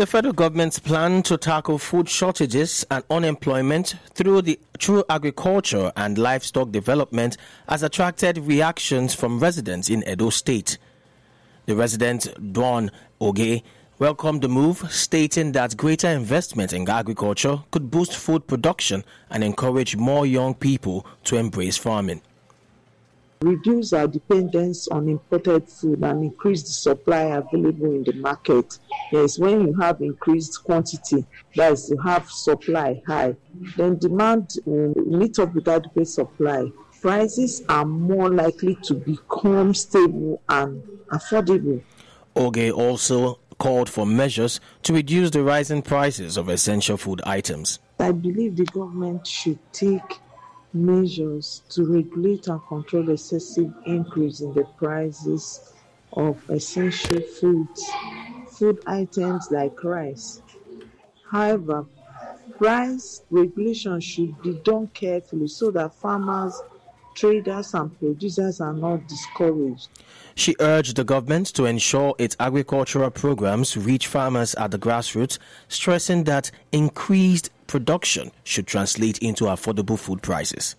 The federal government's plan to tackle food shortages and unemployment through agriculture and livestock development has attracted reactions from residents in Edo State. The resident, Don Oge, welcomed the move, stating that greater investment in agriculture could boost food production and encourage more young people to embrace farming. Reduce our dependence on imported food and increase the supply available in the market. Yes, when you have increased quantity, that is, you have supply high, then demand will meet up with adequate supply. Prices are more likely to become stable and affordable. Oge also called for measures to reduce the rising prices of essential food items. I believe the government should take measures to regulate and control excessive increase in the prices of essential food items like rice. However, price regulation should be done carefully so that farmers, traders and producers are not discouraged. She urged the government to ensure its agricultural programs reach farmers at the grassroots, stressing that increased production should translate into affordable food prices.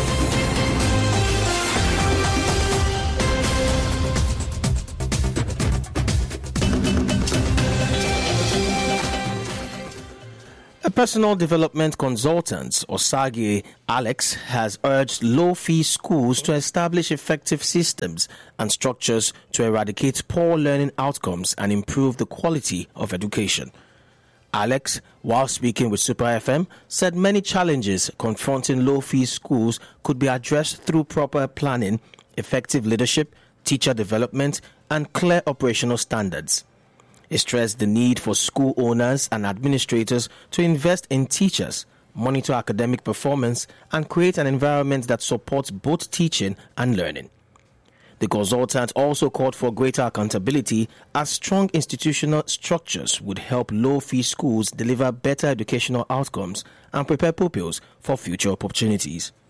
A personal development consultant, Osage Alex, has urged low-fee schools to establish effective systems and structures to eradicate poor learning outcomes and improve the quality of education. Alex, while speaking with Super FM, said many challenges confronting low-fee schools could be addressed through proper planning, effective leadership, teacher development, and clear operational standards. He stressed the need for school owners and administrators to invest in teachers, monitor academic performance, and create an environment that supports both teaching and learning. The consultant also called for greater accountability, as strong institutional structures would help low-fee schools deliver better educational outcomes and prepare pupils for future opportunities.